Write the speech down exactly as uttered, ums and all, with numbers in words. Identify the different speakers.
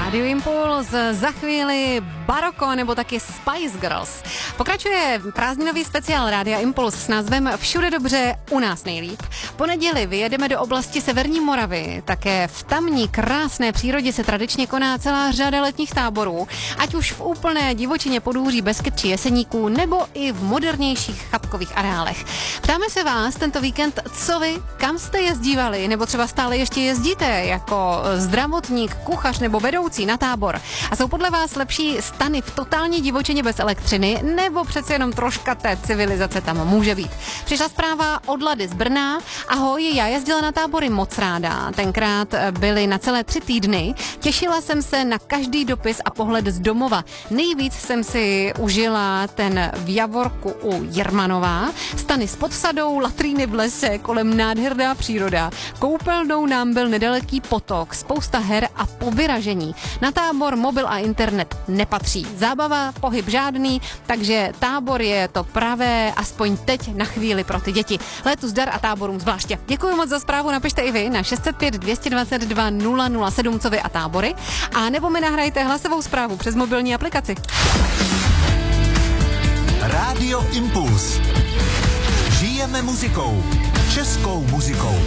Speaker 1: Radio Impuls, za chvíli Baroko nebo taky Spice Girls. Pokračuje prázdninový speciál Rádia Impuls s názvem Všude dobře, u nás nejlíp. Po neděli vyjedeme do oblasti Severní Moravy. Také v tamní krásné přírodě se tradičně koná celá řada letních táborů, ať už v úplné divočině Podhůří, Beskyt či Jeseníků, nebo i v modernějších chatkových areálech. Ptáme se vás tento víkend, co vy, kam jste jezdívali, nebo třeba stále ještě jezdíte jako zdravotník, kuchař nebo vedoucí na tábor. A jsou podle vás lepší stany v totální divočině bez elektřiny, nebo přece jenom troška té civilizace tam může být? Přišla zpráva od Lady z Brna. Ahoj, já jezdila na tábory moc ráda. Tenkrát byly na celé tři týdny. Těšila jsem se na každý dopis a pohled z domova. Nejvíc jsem si užila ten v Javorku u Jermanova. Stany s podsadou, latríny v lese, kolem nádherná příroda. Koupelnou nám byl nedaleký potok, spousta her a po vyražení. Na tábor mobil a internet nepatří. Zábava, pohyb žádný, takže tábor je to pravé, aspoň teď na chvíli pro ty děti. Letu zdar a táborům zvláště. Děkuji moc za zprávu, napište i vy na šest set pět dvě dvacet dva nula nula sedm, co vy a tábory. A nebo mi nahrajte hlasovou zprávu přes mobilní aplikaci.
Speaker 2: Rádio Impuls. Žijeme muzikou. Českou muzikou.